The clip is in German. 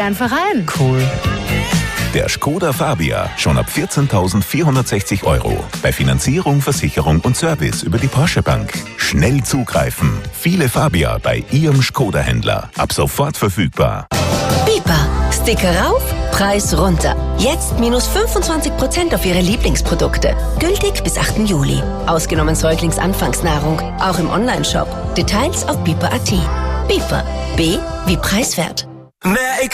einfach rein. Cool. Der Škoda Fabia, schon ab 14.460 €. Bei Finanzierung, Versicherung und Service über die Porsche Bank. Schnell zugreifen. Viele Fabia bei Ihrem Škoda-Händler. Ab sofort verfügbar. Bipa. Sticker rauf, Preis runter. Jetzt minus 25% auf Ihre Lieblingsprodukte. Gültig bis 8. Juli. Ausgenommen Säuglingsanfangsnahrung. Auch im Onlineshop. Details auf bipa.at. Bipa. B wie preiswert.